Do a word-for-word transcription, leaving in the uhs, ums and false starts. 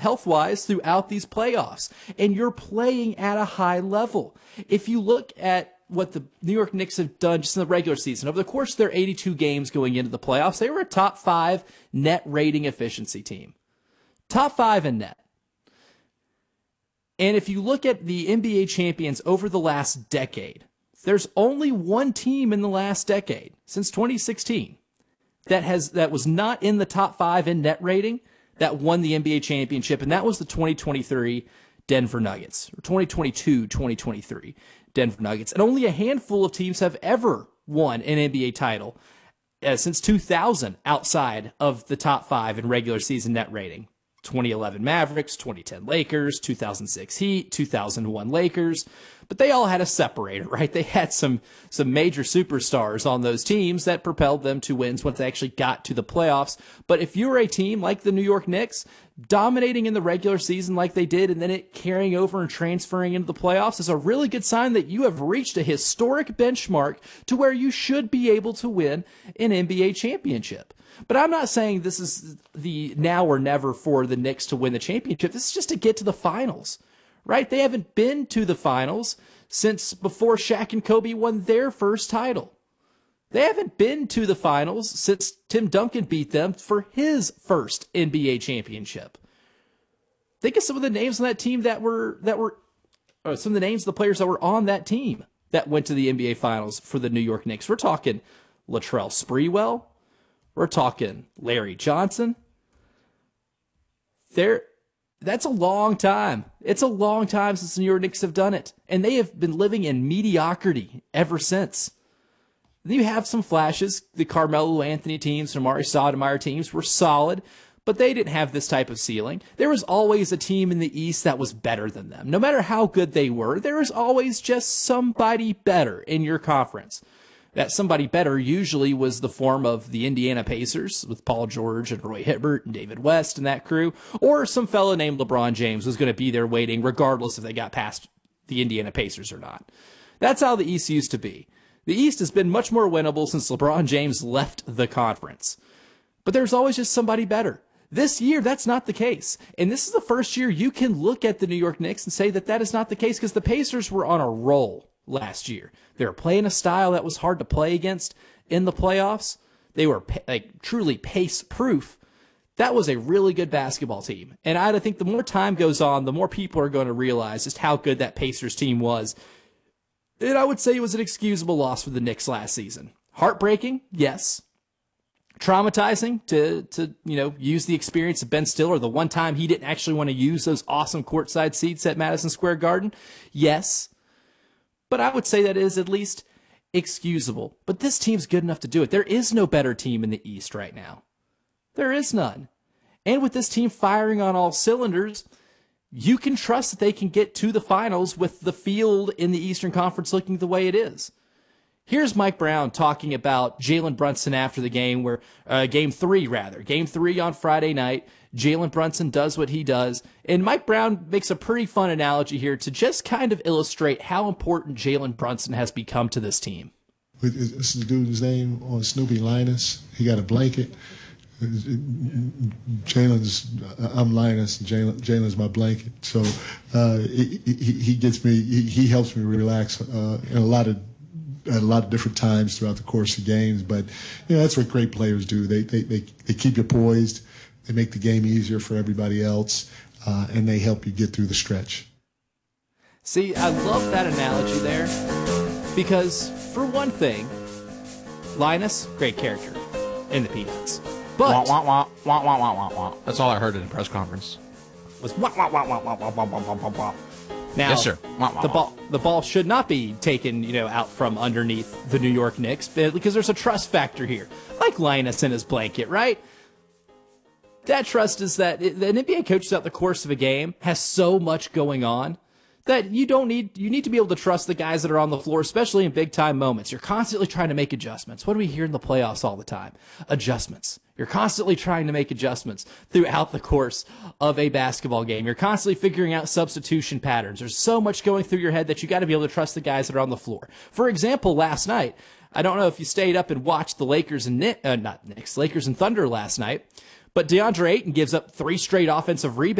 health-wise throughout these playoffs, and you're playing at a high level. If you look at what the New York Knicks have done just in the regular season, over the course of their eighty-two games going into the playoffs, they were a top five net rating efficiency team. Top five in net. And if you look at the N B A champions over the last decade, there's only one team in the last decade, since twenty sixteen, that has that was not in the top five in net rating that won the N B A championship, and that was the twenty twenty-three Denver Nuggets, or twenty twenty-two twenty twenty-three Denver Nuggets. And only a handful of teams have ever won an N B A title uh, since two thousand outside of the top five in regular season net rating. twenty eleven Mavericks, twenty ten Lakers, two thousand six Heat, two thousand one Lakers. But they all had a separator, right? They had some some major superstars on those teams that propelled them to wins once they actually got to the playoffs. But if you're a team like the New York Knicks, dominating in the regular season like they did, and then it carrying over and transferring into the playoffs is a really good sign that you have reached a historic benchmark to where you should be able to win an N B A championship. But I'm not saying this is the now or never for the Knicks to win the championship. This is just to get to the finals, right? They haven't been to the finals since before Shaq and Kobe won their first title. They haven't been to the finals since Tim Duncan beat them for his first N B A championship. Think of some of the names on that team that were, that were, or some of the names of the players that were on that team that went to the N B A finals for the New York Knicks. We're talking Latrell Sprewell. We're talking Larry Johnson. There, that's a long time. It's a long time since the New York Knicks have done it. And they have been living in mediocrity ever since. Then you have some flashes. The Carmelo Anthony teams and Amari Stoudemire teams were solid, but they didn't have this type of ceiling. There was always a team in the East that was better than them. No matter how good they were, there was always just somebody better in your conference. That somebody better usually was the form of the Indiana Pacers with Paul George and Roy Hibbert and David West and that crew, or some fella named LeBron James was going to be there waiting regardless if they got past the Indiana Pacers or not. That's how the East used to be. The East has been much more winnable since LeBron James left the conference. But there's always just somebody better. This year, that's not the case. And this is the first year you can look at the New York Knicks and say that that is not the case because the Pacers were on a roll last year. They were playing a style that was hard to play against in the playoffs. They were like truly pace-proof. That was a really good basketball team. And I think the more time goes on, the more people are going to realize just how good that Pacers team was. And I would say it was an excusable loss for the Knicks last season. Heartbreaking, yes. Traumatizing to, to you know, use the experience of Ben Stiller, the one time he didn't actually want to use those awesome courtside seats at Madison Square Garden, yes. But I would say that is at least excusable. But this team's good enough to do it. There is no better team in the East right now. There is none. And with this team firing on all cylinders, you can trust that they can get to the finals with the field in the Eastern Conference looking the way it is. Here's Mike Brown talking about Jalen Brunson after the game, where uh, game three, rather. Game three on Friday night. Jalen Brunson does what he does. And Mike Brown makes a pretty fun analogy here to just kind of illustrate how important Jalen Brunson has become to this team. This is the dude's name on Snoopy, Linus. He got a blanket. Jalen's, I'm Linus, Jalen, Jalen's my blanket. So uh, he, he, he gets me, he, he helps me relax uh, in a lot of at a lot of different times throughout the course of games. But you know, that's what great players do. They they they, they keep you poised. They make the game easier for everybody else, uh, and they help you get through the stretch. See, I love that analogy there because, for one thing, Linus, great character in the Peanuts. But wah, wah, wah, wah, wah, wah, wah. That's all I heard in the press conference. Was wah, wah, wah, wah, wah, wah, wah, wah, wah, wah. Now, yes, sir. Wah, wah, the wah. ball the ball should not be taken, you know, out from underneath the New York Knicks because there's a trust factor here, like Linus in his blanket, right? That trust is that the N B A coach throughout the course of a game has so much going on that you don't need, you need to be able to trust the guys that are on the floor, especially in big time moments. You're constantly trying to make adjustments. What do we hear in the playoffs all the time? Adjustments. You're constantly trying to make adjustments throughout the course of a basketball game. You're constantly figuring out substitution patterns. There's so much going through your head that you got to be able to trust the guys that are on the floor. For example, last night, I don't know if you stayed up and watched the Lakers and Knicks, uh, not Knicks, Lakers and Thunder last night, but DeAndre Ayton gives up three straight offensive rebounds